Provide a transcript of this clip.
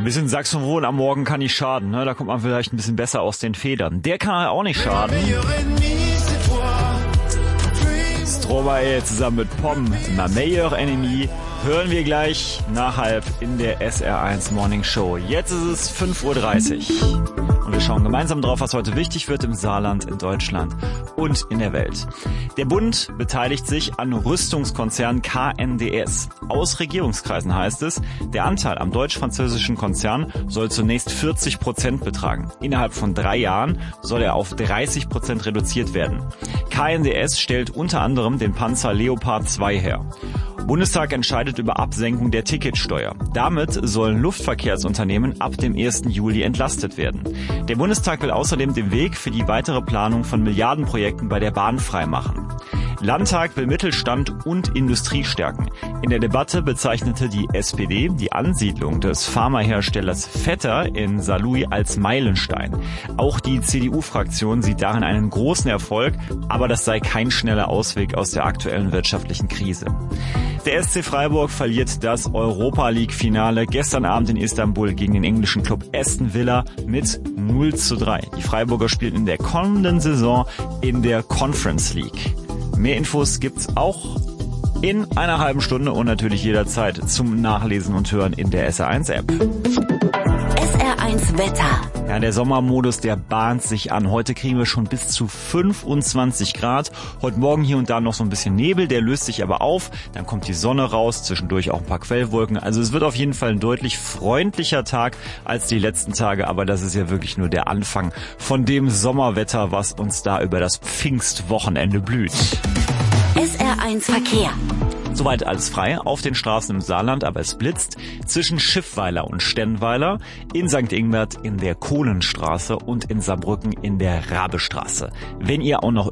ein bisschen Saxophon am Morgen kann nicht schaden, ne? Da kommt man vielleicht ein bisschen besser aus den Federn. Der kann auch nicht schaden. Stromae zusammen mit Pom, Ma Meilleure Ennemie, hören wir gleich nach halb in der SR1 Morning Show. Jetzt ist es 5:30 Uhr. Und wir schauen gemeinsam drauf, was heute wichtig wird im Saarland, in Deutschland und in der Welt. Der Bund beteiligt sich an Rüstungskonzern KNDS. Aus Regierungskreisen heißt es, der Anteil am deutsch-französischen Konzern soll zunächst 40% betragen. Innerhalb von 3 Jahren soll er auf 30% reduziert werden. KNDS stellt unter anderem den Panzer Leopard 2 her. Bundestag entscheidet über Absenkung der Ticketsteuer. Damit sollen Luftverkehrsunternehmen ab dem 1. Juli entlastet werden. Der Bundestag will außerdem den Weg für die weitere Planung von Milliardenprojekten bei der Bahn freimachen. Landtag will Mittelstand und Industrie stärken. In der Debatte bezeichnete die SPD die Ansiedlung des Pharmaherstellers Vetter in Saarlouis als Meilenstein. Auch die CDU-Fraktion sieht darin einen großen Erfolg, aber das sei kein schneller Ausweg aus der aktuellen wirtschaftlichen Krise. Der SC Freiburg verliert das Europa-League-Finale gestern Abend in Istanbul gegen den englischen Club Aston Villa mit 0:3. Die Freiburger spielen in der kommenden Saison in der Conference League. Mehr Infos gibt's auch in einer halben Stunde und natürlich jederzeit zum Nachlesen und Hören in der SR1-App. SR1 Wetter. Ja, der Sommermodus, der bahnt sich an. Heute kriegen wir schon bis zu 25 Grad. Heute Morgen hier und da noch so ein bisschen Nebel, der löst sich aber auf. Dann kommt die Sonne raus, zwischendurch auch ein paar Quellwolken. Also es wird auf jeden Fall ein deutlich freundlicher Tag als die letzten Tage. Aber das ist ja wirklich nur der Anfang von dem Sommerwetter, was uns da über das Pfingstwochenende blüht. SR1 Verkehr. Soweit alles frei auf den Straßen im Saarland, aber es blitzt zwischen Schiffweiler und Stennweiler, in St. Ingbert in der Kohlenstraße und in Saarbrücken in der Rabestraße. Wenn ihr auch noch